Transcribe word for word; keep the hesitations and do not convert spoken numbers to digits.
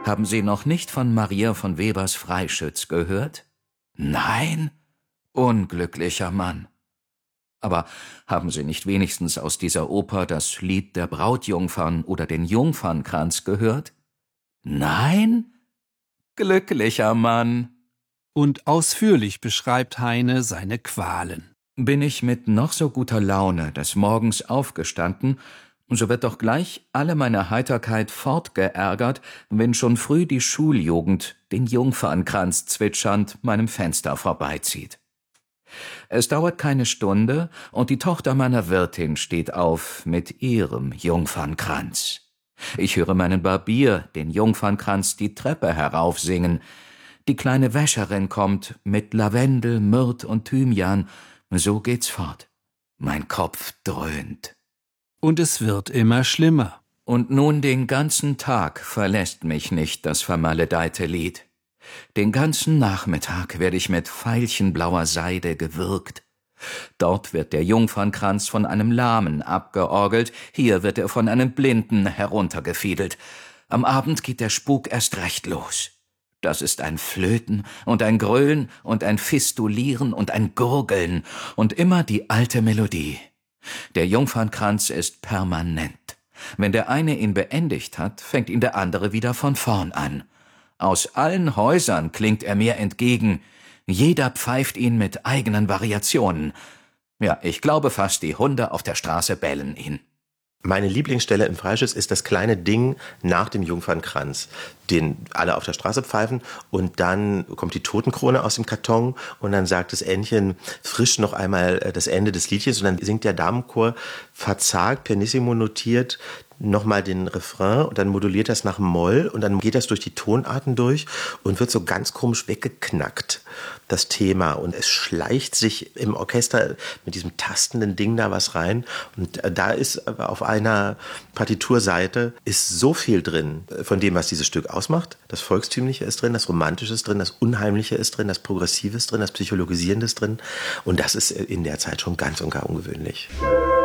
Haben Sie noch nicht von Maria von Webers Freischütz gehört? Nein? Unglücklicher Mann. Aber haben Sie nicht wenigstens aus dieser Oper das Lied der Brautjungfern oder den Jungfernkranz gehört? Nein? Glücklicher Mann. Und ausführlich beschreibt Heine seine Qualen. Bin ich mit noch so guter Laune des Morgens aufgestanden, so wird doch gleich alle meine Heiterkeit fortgeärgert, wenn schon früh die Schuljugend den Jungfernkranz zwitschernd meinem Fenster vorbeizieht. Es dauert keine Stunde, und die Tochter meiner Wirtin steht auf mit ihrem Jungfernkranz. Ich höre meinen Barbier den Jungfernkranz die Treppe heraufsingen. Die kleine Wäscherin kommt mit Lavendel, Myrrh und Thymian. So geht's fort. Mein Kopf dröhnt. Und es wird immer schlimmer. Und nun den ganzen Tag verlässt mich nicht das vermaledeite Lied. Den ganzen Nachmittag werde ich mit veilchenblauer Seide gewürgt. Dort wird der Jungfernkranz von einem Lahmen abgeorgelt, hier wird er von einem Blinden heruntergefiedelt. Am Abend geht der Spuk erst recht los. Das ist ein Flöten und ein Grölen und ein Fistulieren und ein Gurgeln und immer die alte Melodie. Der Jungfernkranz ist permanent. Wenn der eine ihn beendigt hat, fängt ihn der andere wieder von vorn an. Aus allen Häusern klingt er mir entgegen. Jeder pfeift ihn mit eigenen Variationen. Ja, ich glaube fast, die Hunde auf der Straße bellen ihn. Meine Lieblingsstelle im Freischütz ist das kleine Ding nach dem Jungfernkranz, den alle auf der Straße pfeifen, und dann kommt die Totenkrone aus dem Karton und dann sagt das Entchen frisch noch einmal das Ende des Liedchens und dann singt der Damenchor verzagt, pianissimo notiert, nochmal den Refrain und dann moduliert das nach Moll und dann geht das durch die Tonarten durch und wird so ganz komisch weggeknackt, das Thema. Und es schleicht sich im Orchester mit diesem tastenden Ding da was rein. Und da ist auf einer Partiturseite ist so viel drin von dem, was dieses Stück ausmacht. Das Volkstümliche ist drin, das Romantische ist drin, das Unheimliche ist drin, das Progressive ist drin, das Psychologisierende ist drin. Und das ist in der Zeit schon ganz und gar ungewöhnlich.